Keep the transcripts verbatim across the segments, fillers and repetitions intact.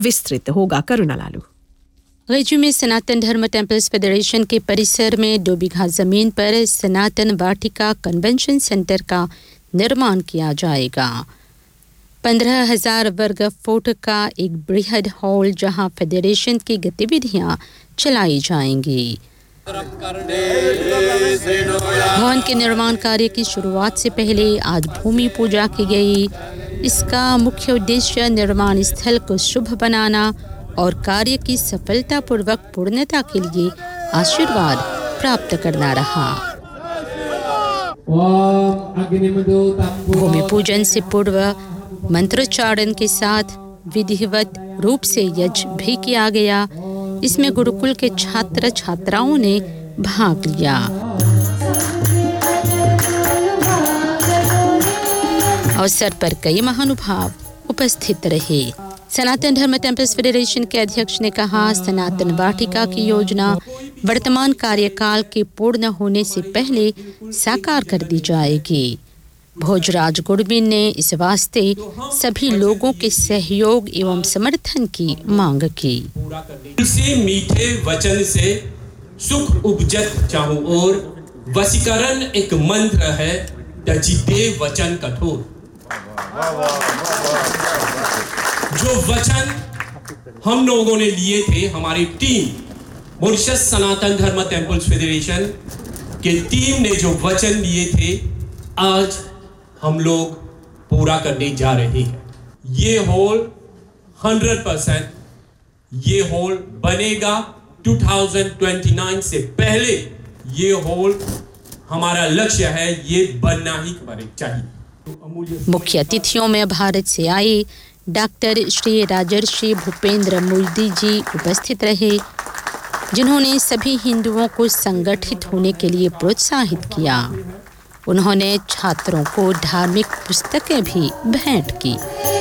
विस्तृत होगा। करुणा लालू। गैजू में सनातन धर्म टेम्पल्स फेडरेशन के परिसर में दो बीघा जमीन पर सनातन वाटिका कन्वेंशन सेंटर का निर्माण किया जाएगा। पंद्रह हजार वर्ग फुट का एक बृहद हॉल जहां फेडरेशन की गतिविधियां चलाई जाएंगी। भवन के निर्माण कार्य की शुरुआत से पहले आज भूमि पूजा की गई। इसका मुख्य उद्देश्य निर्माण स्थल को शुभ बनाना और कार्य की सफलतापूर्वक पूर्णता के लिए आशीर्वाद प्राप्त करना रहा। भूमि पूजन से पूर्व मंत्रोच्चारण के साथ विधिवत रूप से यज्ञ भी किया गया। इसमें गुरुकुल के छात्र छात्राओं ने भाग लिया। अवसर पर कई महानुभाव उपस्थित रहे। सनातन धर्म टेम्पल्स फेडरेशन के अध्यक्ष ने कहा, सनातन वाटिका की योजना वर्तमान कार्यकाल के पूर्ण होने से पहले साकार कर दी जाएगी। भोजराज गुरबिन ने इस वास्ते सभी लोगों के सहयोग एवं समर्थन की मांग की। से मीठे वचन से सुख उपजत चाहूं और वशीकरण एक मंत्र है, तजिदे वचन कठोर। जो वचन हम लोगों ने लिए थे, हमारी टीम मॉरिशस सनातन धर्म टेम्पल्स फेडरेशन के टीम ने जो वचन लिए थे, आज हम लोग पूरा करने जा रहे हैं। ये हॉल हंड्रेड परसेंट ये हॉल बनेगा। दो हज़ार उनतीस से पहले ये हॉल हमारा लक्ष्य है, ये बनना ही चाहिए। मुख्य अतिथियों में भारत से आए डॉक्टर श्री राजर्षि भूपेंद्र मोदी जी उपस्थित रहे, जिन्होंने सभी हिंदुओं को संगठित होने के लिए प्रोत्साहित किया। उन्होंने छात्रों को धार्मिक पुस्तकें भी भेंट की।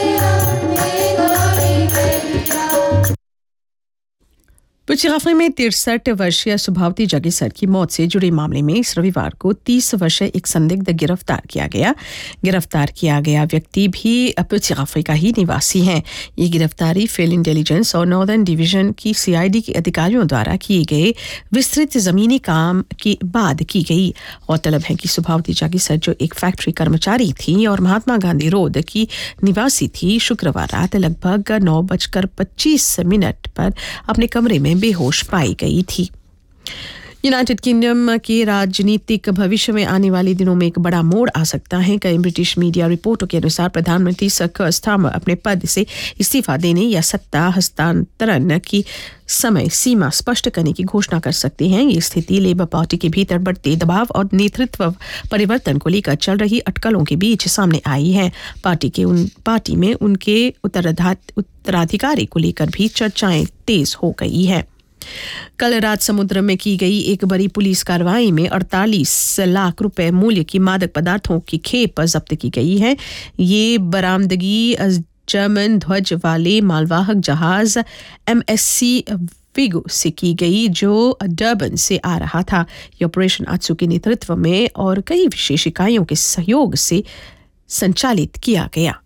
पुचिगाफे में तिरसठ वर्षीय सुभावती जगीसर की मौत से जुड़े मामले में इस रविवार को तीस वर्षीय एक संदिग्ध गिरफ्तार किया गया। गिरफ्तार किया गया व्यक्ति भी पुचिगाफे का ही निवासी है। ये गिरफ्तारी फील्ड इंटेलिजेंस और नॉर्दर्न डिवीजन की सीआईडी के अधिकारियों द्वारा किए गए विस्तृत जमीनी काम के बाद की गई। गौरतलब है कि सुभावती जगीसर, जो एक फैक्ट्री कर्मचारी थी और महात्मा गांधी रोड की निवासी थी, शुक्रवार रात लगभग नौ बजकर पच्चीस मिनट पर अपने कमरे में बेहोश पाई गई थी। यूनाइटेड किंगडम के राजनीतिक भविष्य में आने वाले दिनों में एक बड़ा मोड़ आ सकता है। कई ब्रिटिश मीडिया रिपोर्टों के अनुसार प्रधानमंत्री सर कीर स्टारमर अपने पद से इस्तीफा देने या सत्ता हस्तांतरण की समय सीमा स्पष्ट करने की घोषणा कर सकते हैं। ये स्थिति लेबर पार्टी के भीतर बढ़ते दबाव और नेतृत्व परिवर्तन को लेकर चल रही अटकलों के बीच सामने आई है। पार्टी के उन पार्टी में उनके उत्तराधिकारी को लेकर भी चर्चाएं तेज हो गई है। कल रात समुद्र में की गई एक बड़ी पुलिस कार्रवाई में अड़तालीस लाख रुपए मूल्य की मादक पदार्थों की खेप जब्त की गई है। ये बरामदगी जर्मन ध्वज वाले मालवाहक जहाज एमएससी विगो से की गई, जो डर्बन से आ रहा था। ये ऑपरेशन आत्सू के नेतृत्व में और कई विशेष इकाइयों के सहयोग से संचालित किया गया।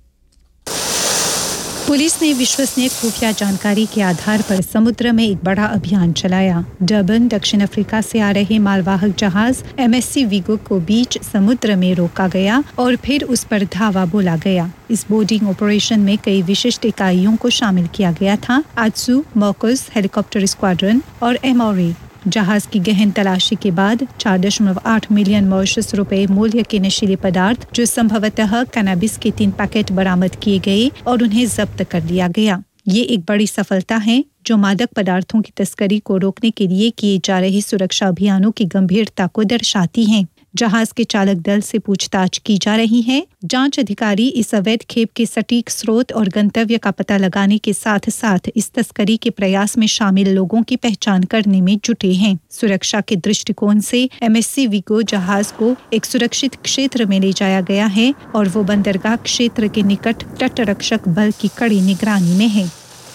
पुलिस ने विश्वसनीय खुफिया जानकारी के आधार पर समुद्र में एक बड़ा अभियान चलाया। डर्बन, दक्षिण अफ्रीका से आ रहे मालवाहक जहाज एमएससी विगो को बीच समुद्र में रोका गया और फिर उस पर धावा बोला गया। इस बोर्डिंग ऑपरेशन में कई विशिष्ट इकाइयों को शामिल किया गया था। आत्सू, मॉकस, हेलीकॉप्टर स्क्वाड्रन और एमओरे। जहाज की गहन तलाशी के बाद चार दशमलव आठ मिलियन मॉरिशस रुपए मूल्य के नशीले पदार्थ, जो संभवतः कैनाबिस के तीन पैकेट बरामद किए गए और उन्हें जब्त कर लिया गया। ये एक बड़ी सफलता है, जो मादक पदार्थों की तस्करी को रोकने के लिए किए जा रहे सुरक्षा अभियानों की गंभीरता को दर्शाती है। जहाज के चालक दल से पूछताछ की जा रही है। जांच अधिकारी इस अवैध खेप के सटीक स्रोत और गंतव्य का पता लगाने के साथ साथ इस तस्करी के प्रयास में शामिल लोगों की पहचान करने में जुटे हैं। सुरक्षा के दृष्टिकोण से एमएससी विगो जहाज को एक सुरक्षित क्षेत्र में ले जाया गया है और वो बंदरगाह क्षेत्र के निकट तटरक्षक बल की कड़ी निगरानी में है।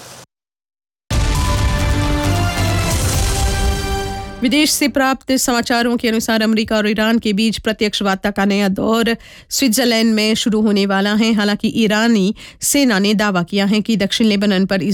विदेश से प्राप्त समाचारों के अनुसार अमेरिका और ईरान के बीच प्रत्यक्ष वार्ता का नया दौर स्विट्जरलैंड में शुरू होने वाला है। हालांकि ईरानी सेना ने दावा किया है कि दक्षिण लेबनान पर